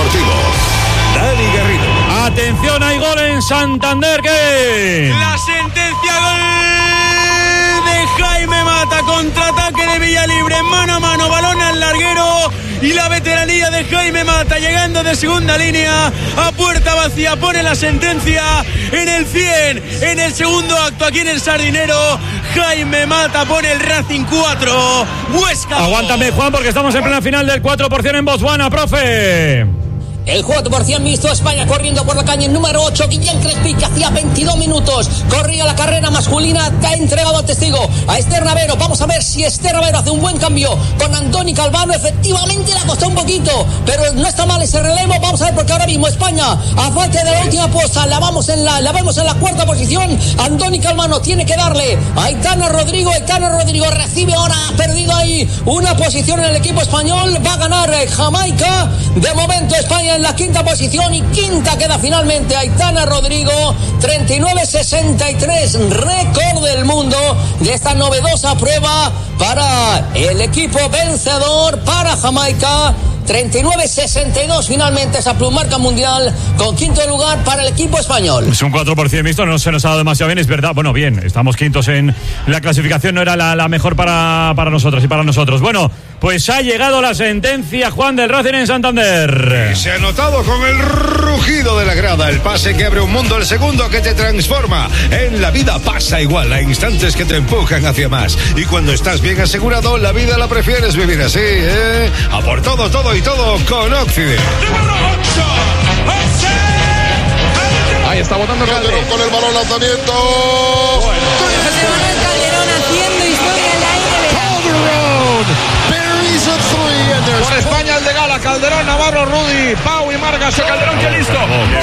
Deportivo, Dani Garrido. Atención, hay gol en Santander. ¿Qué? La sentencia, gol de Jaime Mata, contraataque de Villalibre, mano a mano, balón al larguero y la veteranía de Jaime Mata llegando de segunda línea a puerta vacía, pone la sentencia en el 100, en el segundo acto aquí en el Sardinero. Jaime Mata pone el Racing 4, Huesca. Aguántame, Juan, porque estamos en plena final del 4% en Botswana, profe. El 4% mixto, España corriendo por la calle número 8, Guillén Crespi, que hacía 22 minutos corría la carrera masculina, te ha entregado al testigo a Esther Ravero. Vamos a ver si Esther Ravero hace un buen cambio con Andoni Calvano. Efectivamente le ha costado un poquito, pero no está mal ese relevo. Vamos a ver, porque ahora mismo España, a falta de la última posta, la vemos en la cuarta posición. Andoni Calvano tiene que darle a Aitana Rodrigo recibe ahora, ha perdido ahí una posición en el equipo español. Va a ganar Jamaica. De momento España en la quinta posición, y quinta queda finalmente Aitana Rodrigo, 39.63, récord del mundo de esta novedosa prueba para el equipo vencedor, para Jamaica. 39.62 finalmente esa plumarca mundial, con quinto lugar para el equipo español. Es un 4% mixto, no se nos ha dado demasiado bien, es verdad. Bueno, bien, estamos quintos en la clasificación, no era la mejor para nosotros y para nosotros. Bueno, pues ha llegado la sentencia, Juan, del Racing en Santander. Y se ha notado con el rugido de la grada, el pase que abre un mundo, el segundo que te transforma. En la vida pasa igual, hay instantes que te empujan hacia más. Y cuando estás bien asegurado, la vida la prefieres vivir así, ¿eh? A por todo y todo con Occident. Ahí está botando Calderón con el balón, lanzamiento. Bueno. José Manuel Calderón haciendo historia en la NBA. Por España el de Gala, Calderón, Navarro, Rudy, Pau y Margas. Calderón, que listo.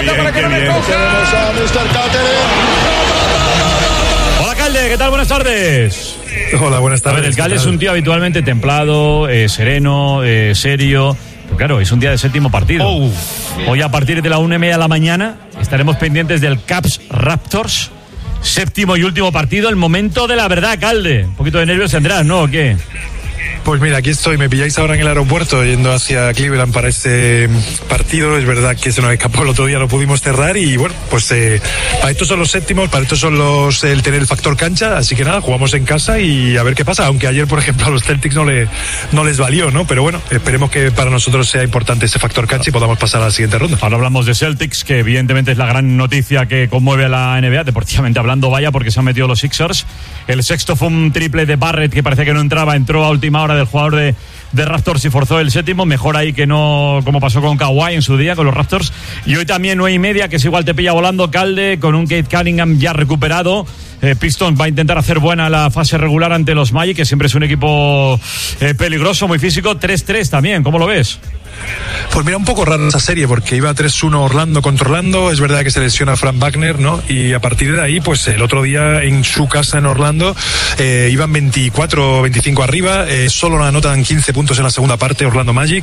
Hola, Calde, ¿qué tal? Buenas tardes. Hola, buenas tardes. A ver, el Calde es un tío habitualmente templado, sereno, serio. Pero claro, es un día de séptimo partido. Hoy a partir de la 1:30 de la mañana estaremos pendientes del Caps Raptors. Séptimo y último partido, el momento de la verdad, Calde. Un poquito de nervios tendrás, ¿no? ¿O qué? Pues mira, aquí estoy, me pilláis ahora en el aeropuerto yendo hacia Cleveland para este partido. Es verdad que se nos escapó el otro día, lo pudimos cerrar y bueno, pues para estos son los séptimos, para estos son el tener el factor cancha, así que nada, jugamos en casa y a ver qué pasa, aunque ayer por ejemplo a los Celtics no les valió, ¿no? Pero bueno, esperemos que para nosotros sea importante ese factor cancha y podamos pasar a la siguiente ronda. Ahora hablamos de Celtics, que evidentemente es la gran noticia que conmueve a la NBA, deportivamente hablando, vaya, porque se han metido los Sixers. El sexto fue un triple de Barrett que parecía que no entraba, entró a última hora del jugador de Raptors y forzó el séptimo. Mejor ahí que no, como pasó con Kawhi en su día con los Raptors. Y hoy también 9:30, que es igual te pilla volando, Calde, con un Kate Cunningham ya recuperado. Pistons va a intentar hacer buena la fase regular ante los Magic, que siempre es un equipo peligroso, muy físico. 3-3 también, ¿cómo lo ves? Pues mira, un poco raro esa serie porque iba 3-1 Orlando contra Orlando. Es verdad que se lesiona Frank Wagner, ¿no? Y a partir de ahí, pues el otro día en su casa en Orlando iban 24-25 arriba, solo anotan 15 puntos en la segunda parte Orlando Magic,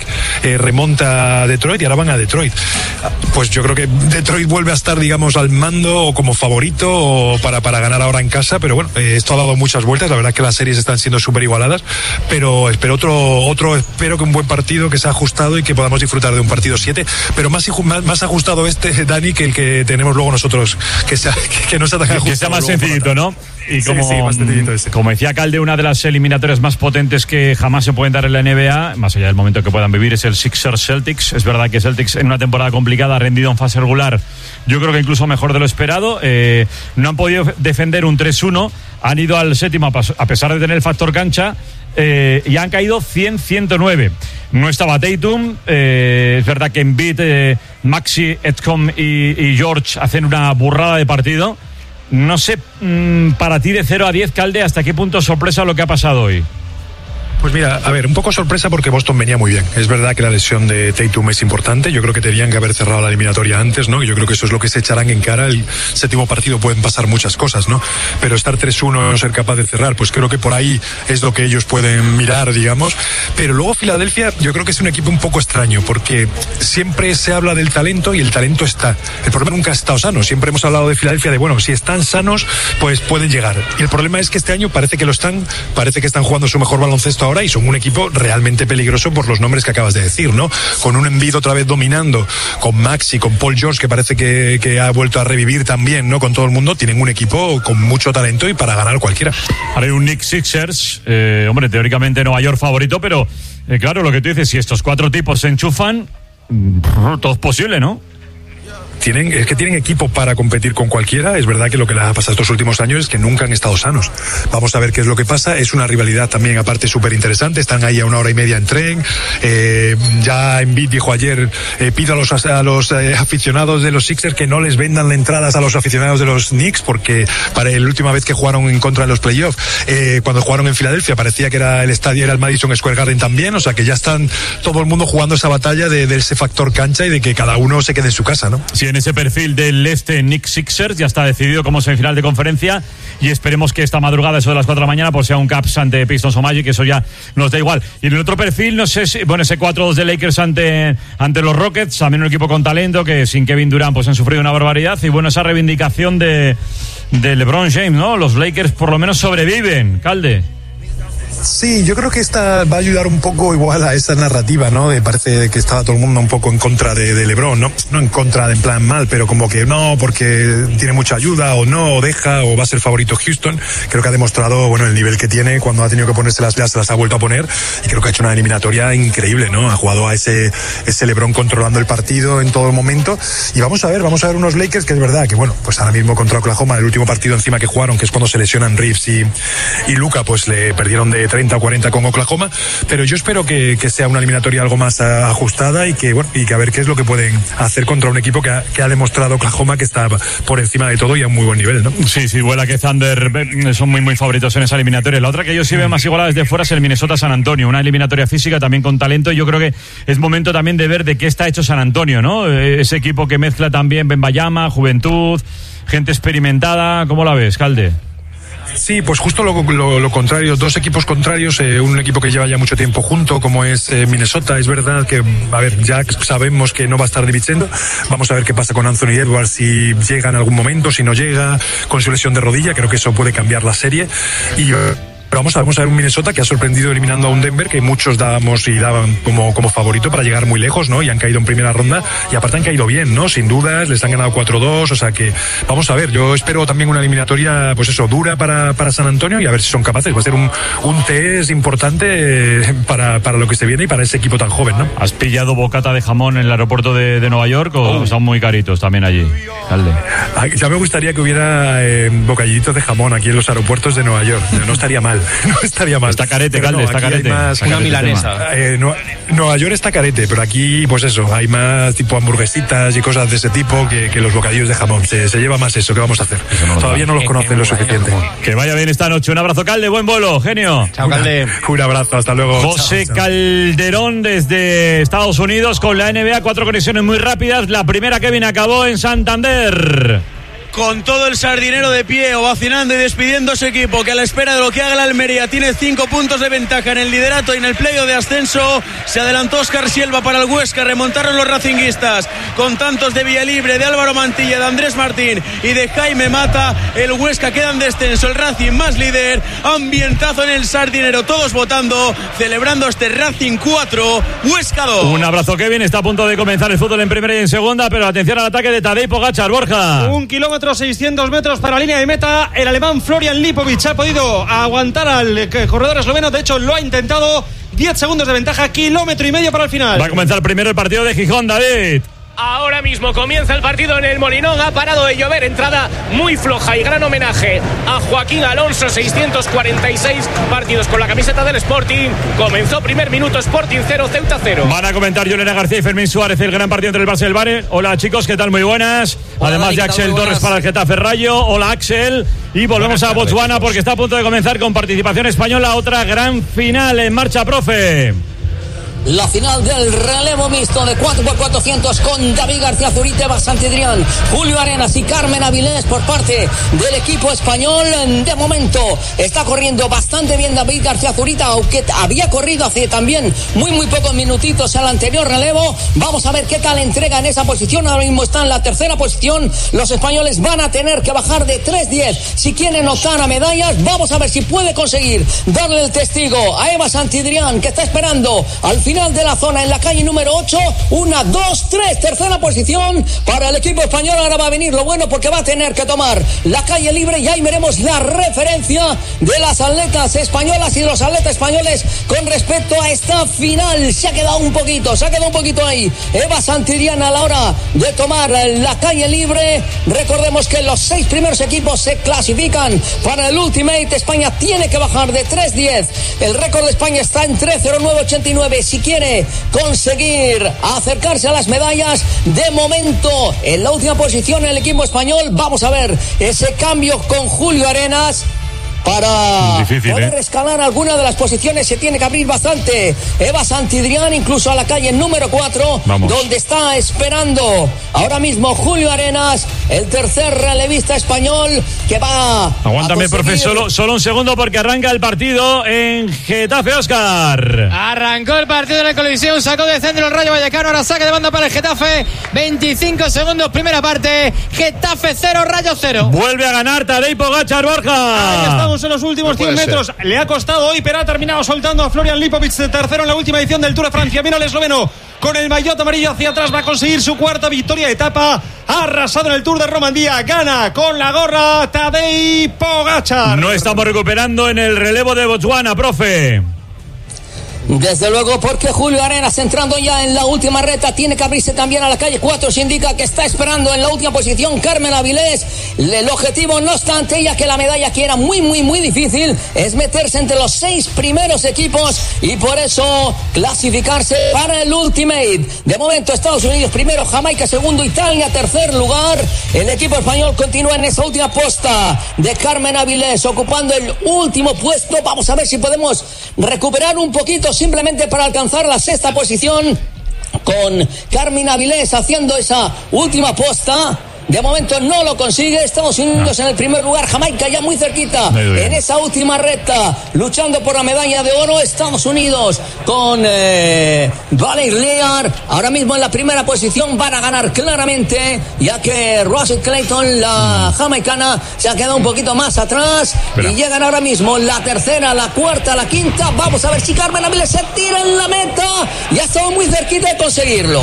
remonta a Detroit y ahora van a Detroit. Pues yo creo que Detroit vuelve a estar, digamos, al mando o como favorito o para ganar ahora en casa, pero bueno, esto ha dado muchas vueltas. La verdad que las series están siendo súper igualadas, pero espero espero que un buen partido, que sea ajustado y que podamos disfrutar de un partido 7, pero más ajustado Dani, que el que tenemos luego nosotros, que no sea tan ajustado. Que sea más sencillito, ¿no? Y sí, más sencillito ese. Como decía Calde, una de las eliminatorias más potentes que jamás se pueden dar en la NBA, más allá del momento que puedan vivir, es el Sixers Celtics. Es verdad que Celtics en una temporada complicada ha rendido en fase regular, yo creo que incluso mejor de lo esperado. No han podido defender un 3-1, han ido al séptimo a pesar de tener el factor cancha, y han caído 100-109. No estaba Tatum, es verdad que Embiid, Maxi, Edcom y George hacen una burrada de partido. No sé, para ti de 0-10, Calde, ¿hasta qué punto sorpresa lo que ha pasado hoy? Pues mira, a ver, un poco sorpresa porque Boston venía muy bien. Es verdad que la lesión de Tatum es importante. Yo creo que tenían que haber cerrado la eliminatoria antes, ¿no? Yo creo que eso es lo que se echarán en cara. El séptimo partido pueden pasar muchas cosas, ¿no? Pero estar 3-1 no ser capaz de cerrar, pues creo que por ahí es lo que ellos pueden mirar, digamos. Pero luego Filadelfia, yo creo que es un equipo un poco extraño porque siempre se habla del talento y el talento está. El problema nunca ha estado sano. Siempre hemos hablado de Filadelfia de, bueno, si están sanos, pues pueden llegar. Y el problema es que este año parece que lo están, parece que están jugando su mejor baloncesto ahora. ahora y son un equipo realmente peligroso por los nombres que acabas de decir, ¿no? Con un Embiid otra vez dominando, con Maxi, con Paul George, que parece que ha vuelto a revivir también, ¿no? Con todo el mundo, tienen un equipo con mucho talento y para ganar cualquiera. Ahora hay un Knicks Sixers, hombre, teóricamente Nueva York favorito, pero claro, lo que tú dices, si estos 4 tipos se enchufan, todo es posible, ¿no? Es que tienen equipo para competir con cualquiera. Es verdad que lo que les ha pasado estos últimos años es que nunca han estado sanos. Vamos a ver qué es lo que pasa. Es una rivalidad también aparte súper interesante. Están ahí a 1 hora y media en tren. Ya Embiid dijo ayer, pido a los aficionados de los Sixers que no les vendan entradas a los aficionados de los Knicks, porque para la última vez que jugaron en contra de los playoffs, cuando jugaron en Filadelfia, parecía que era el estadio, era el Madison Square Garden también. O sea que ya están todo el mundo jugando esa batalla de ese factor cancha y de que cada uno se quede en su casa, ¿no? Sí, en ese perfil del Knicks Sixers ya está decidido como semifinal de conferencia y esperemos que esta madrugada, eso de las 4 de la mañana, pues sea un Caps ante Pistons o Magic, que eso ya nos da igual. Y en el otro perfil, no sé si, bueno, ese 4-2 de Lakers ante los Rockets, también un equipo con talento que sin Kevin Durant pues han sufrido una barbaridad, y bueno, esa reivindicación de LeBron James, ¿no? Los Lakers por lo menos sobreviven, Calde. Sí, yo creo que esta va a ayudar un poco igual a esa narrativa, ¿no? Parece que estaba todo el mundo un poco en contra de LeBron, ¿no? No en contra de en plan mal, pero como que no, porque tiene mucha ayuda, o no, o deja, o va a ser favorito Houston. Creo que ha demostrado, bueno, el nivel que tiene cuando ha tenido que ponerse las se las ha vuelto a poner, y creo que ha hecho una eliminatoria increíble, ¿no? Ha jugado a ese LeBron controlando el partido en todo el momento, y vamos a ver unos Lakers que es verdad que, bueno, pues ahora mismo contra Oklahoma, el último partido encima que jugaron, que es cuando se lesionan Reeves y Luka, pues le perdieron de 30 o 40 con Oklahoma, pero yo espero que sea una eliminatoria algo más ajustada y que a ver qué es lo que pueden hacer contra un equipo que ha demostrado Oklahoma que está por encima de todo y a un muy buen nivel, ¿no? Sí, vuela que Thunder son muy favoritos en esa eliminatoria. La otra que yo sí veo más igualada desde fuera es el Minnesota-San Antonio, una eliminatoria física también con talento, y yo creo que es momento también de ver de qué está hecho San Antonio, ¿no? Ese equipo que mezcla también Wembanyama, juventud, gente experimentada. ¿Cómo la ves, Calde? Sí, pues justo lo contrario, 2 equipos contrarios, un equipo que lleva ya mucho tiempo junto, como es Minnesota. Es verdad que, a ver, ya sabemos que no va a estar dividiendo. Vamos a ver qué pasa con Anthony Edwards, si llega en algún momento, si no llega, con su lesión de rodilla. Creo que eso puede cambiar la serie. Y pero vamos a ver un Minnesota que ha sorprendido eliminando a un Denver que muchos daban como favorito para llegar muy lejos, ¿no? Y han caído en primera ronda, y aparte han caído bien, ¿no? Sin dudas, les han ganado 4-2, o sea que vamos a ver. Yo espero también una eliminatoria, pues eso, dura para San Antonio, y a ver si son capaces. Va a ser un test importante para lo que se viene y para ese equipo tan joven, ¿no? ¿Has pillado bocata de jamón en el aeropuerto de Nueva York o son muy caritos también allí, Calde? Ya me gustaría que hubiera bocadillitos de jamón aquí en los aeropuertos de Nueva York. No estaría mal. No estaría mal. Está carete, Calde, no, está carete. Una milanesa. Nueva York está carete, pero aquí, pues eso, hay más tipo hamburguesitas y cosas de ese tipo que los bocadillos de jamón. Se lleva más eso. ¿Qué vamos a hacer? Todavía no los conocen lo suficiente. Que vaya bien esta noche. Un abrazo, Calde. Buen vuelo, genio. Chao, Calde. Un abrazo, hasta luego. José Chao. Calderón desde Estados Unidos con la NBA. 4 conexiones muy rápidas. La primera, Kevin, acabó en Santander. Con todo el sardinero de pie, ovacionando y despidiendo a su equipo, que a la espera de lo que haga la Almería tiene 5 puntos de ventaja en el liderato y en el playoff de ascenso. Se adelantó Óscar Sielva para el Huesca, remontaron los racinguistas con tantos de Villalibre, de Álvaro Mantilla, de Andrés Martín y de Jaime Mata. El Huesca queda en descenso, el Racing más líder, ambientazo en el sardinero, todos votando, celebrando este Racing 4, Huesca 2. Un abrazo, Kevin. Está a punto de comenzar el fútbol en primera y en segunda, pero atención al ataque de Tadej Pogačar, Borja. 1 kilómetro 600 metros para la línea de meta. El alemán Florian Lipovic ha podido aguantar al corredor esloveno. De hecho, lo ha intentado. 10 segundos de ventaja, 1,5 kilómetros para el final. Va a comenzar primero el partido de Gijón, David. Ahora mismo comienza el partido en el Molinón. Ha parado de llover, entrada muy floja y gran homenaje a Joaquín Alonso. 646 partidos con la camiseta del Sporting. Comenzó primer minuto, Sporting 0, Ceuta 0. Van a comentar Yolena García y Fermín Suárez el gran partido entre el Barça y el Bayern. Hola chicos, ¿qué tal? Muy buenas. Hola, además Dani, de Axel Torres para el Getafe Rayo. Hola Axel. Y volvemos a Botswana porque está a punto de comenzar con participación española otra gran final. En marcha, profe. la final del relevo mixto de 4x400 con David García Zurita, Eva Santidrián, Julio Arenas y Carmen Avilés por parte del equipo español. De momento está corriendo bastante bien David García Zurita, aunque había corrido hace también muy pocos minutitos al anterior relevo. Vamos a ver qué tal entrega en esa posición. Ahora mismo está en la tercera posición. Los españoles van a tener que bajar de 3.10 si quieren optar a medallas. Vamos a ver si puede conseguir darle el testigo a Eva Santidrián, que está esperando al final de la zona en la calle número 8. 1, 2, 3, tercera posición para el equipo español. Ahora va a venir lo bueno porque va a tener que tomar la calle libre y ahí veremos la referencia de las atletas españolas y de los atletas españoles con respecto a esta final. Se ha quedado un poquito ahí Eva Santidrián a la hora de tomar la calle libre. Recordemos que los 6 primeros equipos se clasifican para el Ultimate. España tiene que bajar de 3.10. El récord de España está en 3.09.89 si quiere conseguir acercarse a las medallas. De momento en la última posición el equipo español. Vamos a ver ese cambio con Julio Arenas para poder escalar alguna de las posiciones. Se tiene que abrir bastante Eva Santidrián, incluso a la calle número 4, donde está esperando ahora mismo Julio Arenas, el tercer relevista español que va. Aguántame, profe, solo un segundo porque arranca el partido en Getafe. Óscar. Arrancó el partido en el Coliseum, sacó de centro el Rayo Vallecano, ahora saque de banda para el Getafe. 25 segundos, primera parte. Getafe 0, Rayo 0. Vuelve a ganar Tadej Pogačar, Borja. Ahí estamos en los últimos 100 metros. Le ha costado hoy, pero ha terminado soltando a Florian Lipovic, tercero en la última edición del Tour de Francia. Mira el esloveno con el maillot amarillo hacia atrás, va a conseguir su cuarta victoria de etapa. Ha arrasado en el Tour de Romandía, gana con la gorra Tadej Pogačar. No estamos recuperando en el relevo de Botswana, profe. Desde luego, porque Julio Arenas entrando ya en la última recta tiene que abrirse también a la calle 4. Se indica que está esperando en la última posición Carmen Avilés. El objetivo, no obstante, ya que la medalla que era muy difícil, es meterse entre los 6 primeros equipos y por eso clasificarse para el Ultimate. De momento Estados Unidos primero, Jamaica segundo, Italia tercer lugar. El equipo español continúa en esa última posta de Carmen Avilés, ocupando el último puesto. Vamos a ver si podemos recuperar un poquito simplemente para alcanzar la sexta posición, con Carmen Avilés haciendo esa última posta. De momento no lo consigue. Estados Unidos en el primer lugar, Jamaica ya muy cerquita en esa última recta, luchando por la medalla de oro. Estados Unidos con Valerie Lear ahora mismo en la primera posición. Van a ganar claramente, ya que Rosie Clayton, la jamaicana, se ha quedado un poquito más atrás. Y llegan ahora mismo la tercera, la cuarta, la quinta. Vamos a ver si Carmen Avilés se tira en la meta. Ya ha estado muy cerquita de conseguirlo.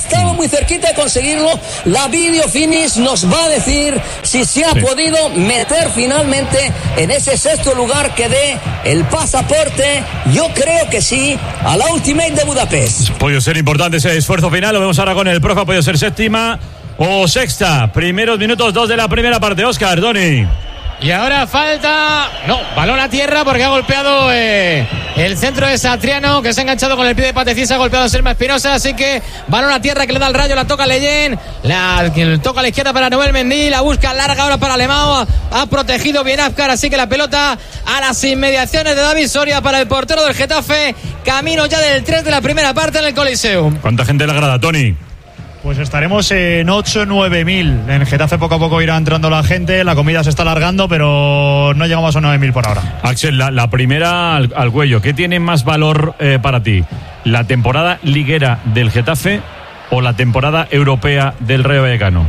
La video finish nos va a decir si se ha podido meter finalmente en ese sexto lugar que dé el pasaporte. Yo creo que sí, a la Ultimate de Budapest. Puede ser importante ese esfuerzo final. Lo vemos ahora con el profe. Ha podido ser séptima o sexta. Primeros minutos 2 de la primera parte. Óscar, Doni. Y ahora falta... No, balón a tierra porque ha golpeado el centro de Satriano, que se ha enganchado con el pie de Patecís, ha golpeado a Selma Espinosa, así que balón a tierra que le da el Rayo, la toca Leyen, la toca a la izquierda para Noel Mendy, la busca larga ahora para Alemão, ha protegido bien Azcar, así que la pelota a las inmediaciones de David Soria para el portero del Getafe, camino ya del 3 de la primera parte en el Coliseum. ¿Cuánta gente le agrada, Tony? Pues estaremos en 8-9.000. En Getafe poco a poco irá entrando la gente, la comida se está alargando, pero no llegamos a 9.000 por ahora. Axel, la primera al cuello, ¿qué tiene más valor para ti? ¿La temporada liguera del Getafe o la temporada europea del Rayo Vallecano?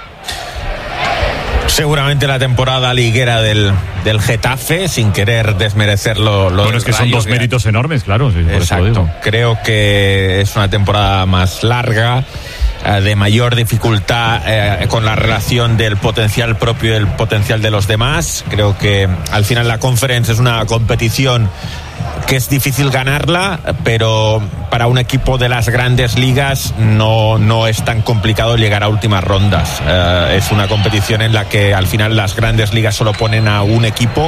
Seguramente la temporada liguera del Getafe, sin querer desmerecerlo. Bueno, es que son dos méritos enormes, claro. Sí, exacto. Creo que es una temporada más larga, de mayor dificultad con la relación del potencial propio y del potencial de los demás. Creo que al final la Conference es una competición que es difícil ganarla, pero para un equipo de las grandes ligas no es tan complicado llegar a últimas rondas. Es una competición en la que al final las grandes ligas solo ponen a un equipo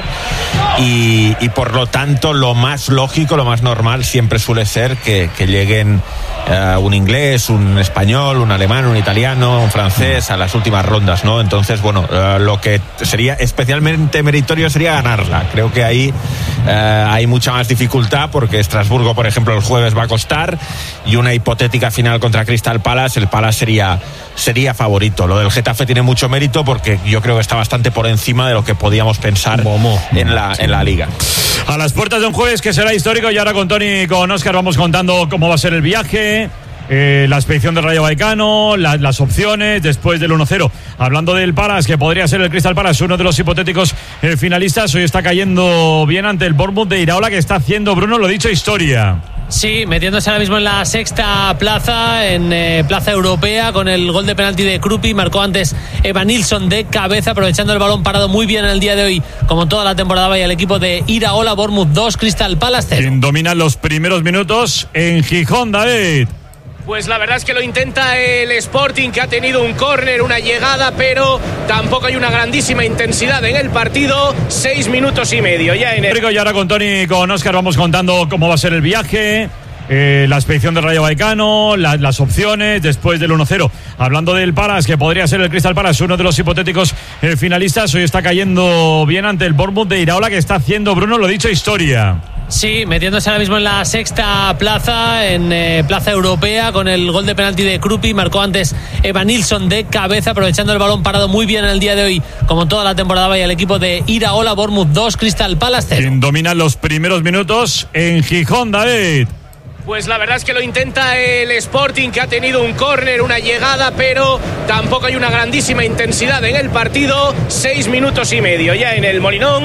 y por lo tanto lo más lógico, lo más normal siempre suele ser que lleguen un inglés, un español, un alemán, un italiano, un francés a las últimas rondas, ¿no? Entonces, bueno, lo que sería especialmente meritorio sería ganarla. Creo que ahí hay mucha más dificultad porque Estrasburgo, por ejemplo, el jueves va a costar, y una hipotética final contra Crystal Palace, el Palace sería favorito. Lo del Getafe tiene mucho mérito porque yo creo que está bastante por encima de lo que podíamos pensar en la liga. A las puertas de un jueves que será histórico, y ahora con Tony y con Óscar vamos contando cómo va a ser el viaje, la expedición del Rayo Vallecano, las opciones después del 1-0. Hablando del Palace, que podría ser el Crystal Palace uno de los hipotéticos finalistas, hoy está cayendo bien ante el Bournemouth de Iraola, que está haciendo, Bruno, lo dicho, historia. Sí, metiéndose ahora mismo en la sexta plaza, en plaza europea, con el gol de penalti de Krupi. Marcó antes Evanilson de cabeza, aprovechando el balón parado muy bien en el día de hoy, como toda la temporada. Vaya el equipo de Iraola. Bournemouth 2, Crystal Palace 0. Quien domina los primeros minutos en Gijón, David. Pues la verdad es que lo intenta el Sporting, que ha tenido un córner, una llegada, pero tampoco hay una grandísima intensidad en el partido. 6 minutos y medio ya en el... Y ahora con Tony y con Óscar vamos contando cómo va a ser el viaje, la expedición del Rayo Vallecano, las opciones después del 1-0. Hablando del Palace, que podría ser el Crystal Palace uno de los hipotéticos finalistas, hoy está cayendo bien ante el Bournemouth de Iraola, que está haciendo, Bruno, lo dicho, historia. Sí, metiéndose ahora mismo en la sexta plaza, en plaza europea, con el gol de penalti de Krupi. Marcó antes Evanilson de cabeza, aprovechando el balón parado muy bien en el día de hoy, como toda la temporada. Vaya el equipo de Iraola. Bournemouth 2, Crystal Palace 0. Quien domina los primeros minutos en Gijón, David. Pues la verdad es que lo intenta el Sporting, que ha tenido un córner, una llegada, pero tampoco hay una grandísima intensidad en el partido. 6 minutos y medio ya en el Molinón.